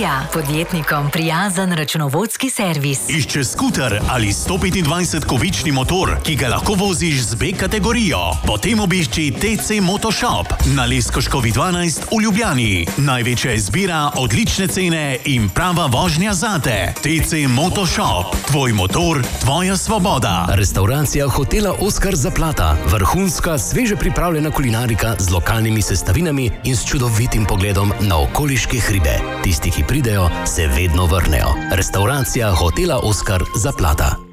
kategorija. Podjetnikom prijazen računovodski servis. Išče skuter ali 125-kovični motor, ki ga lahko voziš z B kategorijo. Potem obišči TC Motoshop na Leskoškovi 12 v Ljubljani. Največja izbira, odlične cene in prava vožnja zate. TC Motoshop. Tvoj motor, tvoja svoboda. Restauracija hotela Oskar Zaplata. Vrhunska, sveže pripravljena kulinarika z lokalnimi sestavinami in s čudovitim pogledom na okoliške hribe. Tisti, ki pridejo, se vedno vrnejo. Restauracija hotela Oskar Zaplata.